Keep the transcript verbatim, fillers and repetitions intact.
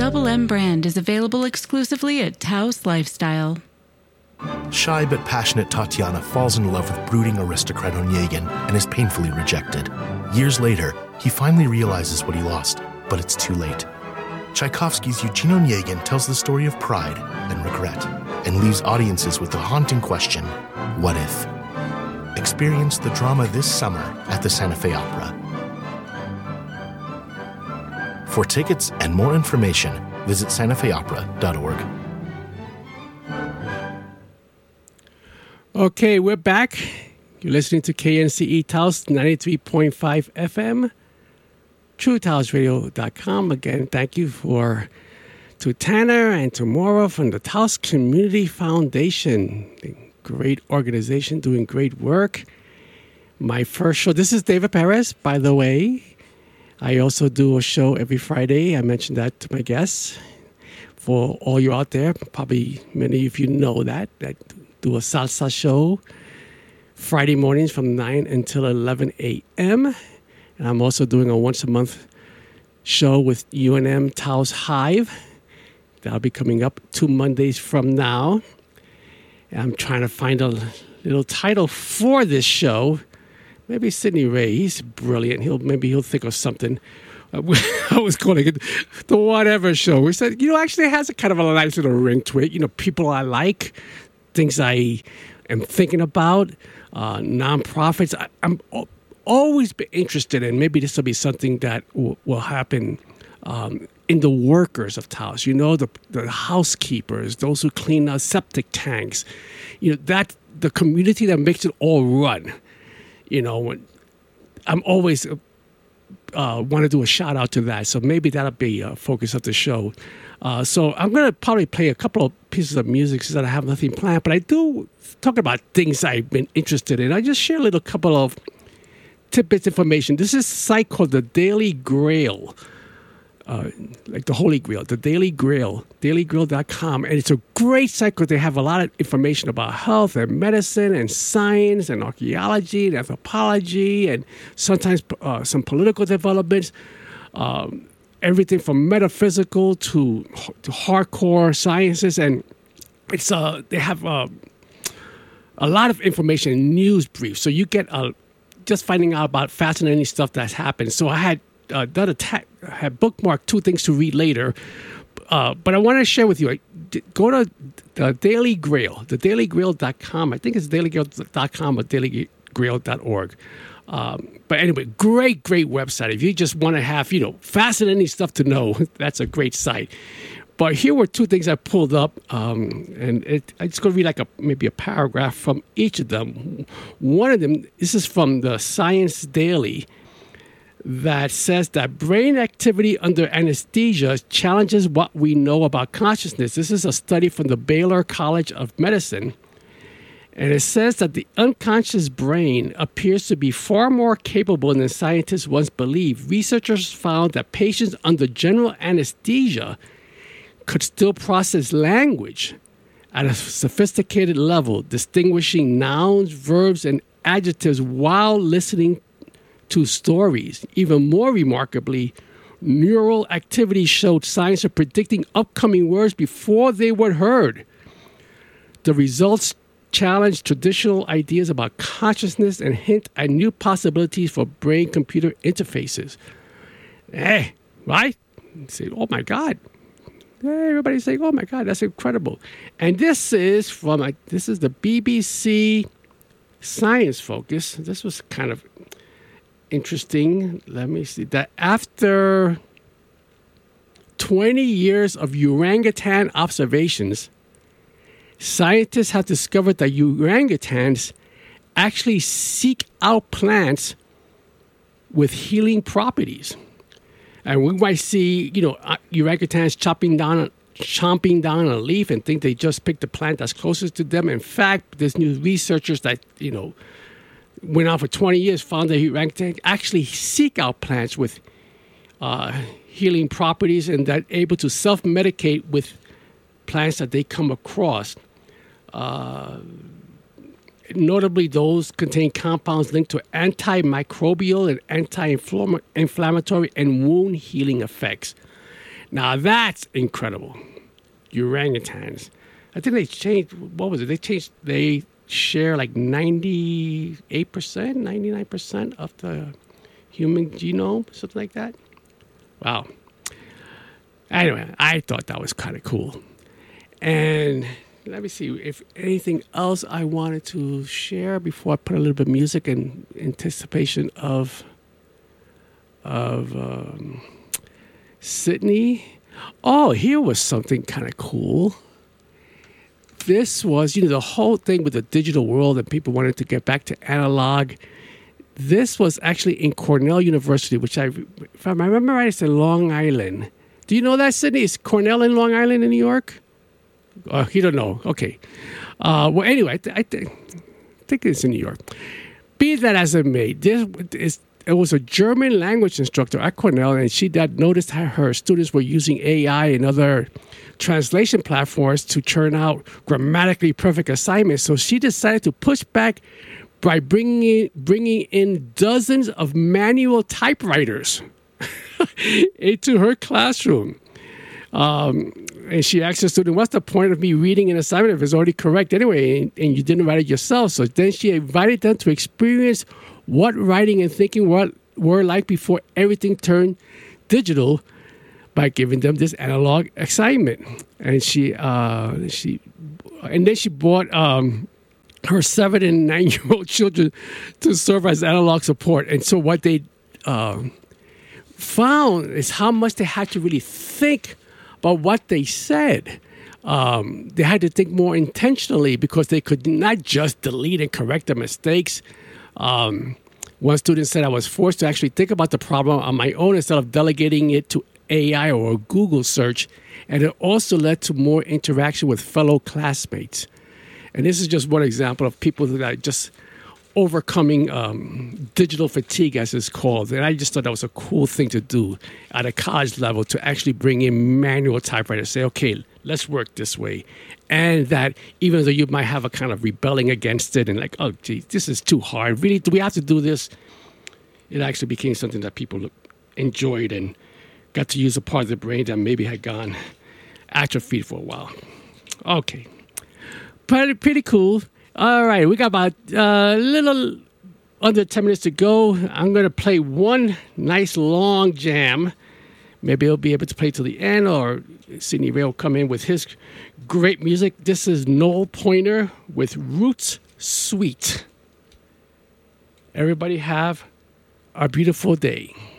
Double M brand is available exclusively at Taos Lifestyle. Shy but passionate Tatiana falls in love with brooding aristocrat Onegin and is painfully rejected. Years later, he finally realizes what he lost, but it's too late. Tchaikovsky's Eugene Onegin tells the story of pride and regret and leaves audiences with the haunting question, what if? Experience the drama this summer at the Santa Fe Opera. For tickets and more information, visit santa fe opera dot org. Okay, we're back. You're listening to K N C E Taos ninety-three point five F M, true taos radio dot com. Again, thank you for to Tanner and to Maura from the Taos Community Foundation. Great organization doing great work. My first show, this is David Perez, by the way. I also do a show every Friday. I mentioned that to my guests. For all you out there, probably many of you know that. I do a salsa show Friday mornings from nine until eleven a.m. And I'm also doing a once a month show with U N M Taos Hive. That'll be coming up two Mondays from now. And I'm trying to find a little title for this show. Maybe Sidney Ray, he's brilliant. He'll maybe he'll think of something. Uh, I was calling it the Whatever Show. We said, you know, actually it has a kind of a nice little ring to it. You know, people I like, things I am thinking about, uh, nonprofits. I, I'm always been interested in. Maybe this will be something that w- will happen um, in the workers of Taos. You know, the the housekeepers, those who clean out septic tanks. You know, that the community that makes it all run. You know, I'm always uh, want to do a shout out to that. So maybe that'll be a focus of the show. Uh, so I'm going to probably play a couple of pieces of music since I have nothing planned. But I do talk about things I've been interested in. I just share a little couple of tidbits information. This is a site called the Daily Grail. Uh, like the Holy Grail, the Daily Grail, daily grail dot com. And it's a great site because they have a lot of information about health and medicine and science and archaeology and anthropology and sometimes uh, some political developments. Um, everything from metaphysical to, to hardcore sciences. And it's uh, they have uh, a lot of information and news briefs. So you get uh, just finding out about fascinating stuff that's happened. So I had Uh, done a ta- had bookmarked two things to read later, uh, but I want to share with you. I, d- go to the Daily Grail, the daily grail dot com. I think it's daily grail dot com or daily grail dot org. Um, but anyway, great, great website. If you just want to have, you know, fascinating stuff to know, that's a great site. But here were two things I pulled up, um, and it, I'm just going to read like a maybe a paragraph from each of them. One of them, this is from the Science Daily, that says that brain activity under anesthesia challenges what we know about consciousness. This is a study from the Baylor College of Medicine. And it says that the unconscious brain appears to be far more capable than scientists once believed. Researchers found that patients under general anesthesia could still process language at a sophisticated level, distinguishing nouns, verbs, and adjectives while listening to stories. Even more remarkably, neural activity showed signs of predicting upcoming words before they were heard. The results challenge traditional ideas about consciousness and hint at new possibilities for brain-computer interfaces. Hey, right? Say, oh my God. Hey, everybody's saying, oh my God, that's incredible. And this is from, a, this is the B B C Science Focus. This was kind of interesting. Let me see. That after twenty years of orangutan observations, scientists have discovered that orangutans actually seek out plants with healing properties. And we might see, you know, orangutans chopping down, chomping down a leaf and think they just picked the plant that's closest to them. In fact, there's new researchers that, you know, went on for twenty years, found that orangutans actually seek out plants with uh, healing properties and that able to self-medicate with plants that they come across. Uh, notably, those contain compounds linked to antimicrobial and anti-inflammatory and wound healing effects. Now that's incredible. Orangutans. I think they changed, what was it? They changed, they share like ninety-eight percent, ninety-nine percent of the human genome, something like that. Wow. Anyway, I thought that was kind of cool. And let me see if anything else I wanted to share before I put a little bit of music in anticipation of, of um, Sydney. Oh, here was something kind of cool. This was, you know, the whole thing with the digital world and people wanted to get back to analog. This was actually in Cornell University, which I, if I remember right, it's in Long Island. Do you know that, Sydney? Is Cornell in Long Island in New York? Oh, you don't know. Okay. Uh, well, anyway, I, th- I, th- I think it's in New York. Be that as it may, this is, it was a German language instructor at Cornell, and she had noticed how her students were using A I and other translation platforms to churn out grammatically perfect assignments. So she decided to push back by bringing in, bringing in dozens of manual typewriters into her classroom. Um, and she asked the student, what's the point of me reading an assignment if it's already correct anyway, and, and you didn't write it yourself? So then she invited them to experience what writing and thinking were, were like before everything turned digital by giving them this analog assignment. And she, uh, she, and then she brought um, her seven and nine-year-old children to serve as analog support. And so what they uh, found is how much they had to really think about what they said. Um, they had to think more intentionally because they could not just delete and correct their mistakes. Um, one student said, I was forced to actually think about the problem on my own instead of delegating it to A I or a Google search. And it also led to more interaction with fellow classmates. And this is just one example of people that are just overcoming um, digital fatigue, as it's called. And I just thought that was a cool thing to do at a college level, to actually bring in manual typewriters, say, okay, let's work this way. And that even though you might have a kind of rebelling against it and like, oh, gee, this is too hard. Really, do we have to do this? It actually became something that people enjoyed and got to use a part of the brain that maybe had gone atrophied for a while. Okay. Pretty, pretty cool. All right, we got about a uh, little under ten minutes to go. I'm going to play one nice long jam. Maybe he'll be able to play till the end, or Sidney Ray will come in with his great music. This is Noel Pointer with Roots Sweet. Everybody have a beautiful day.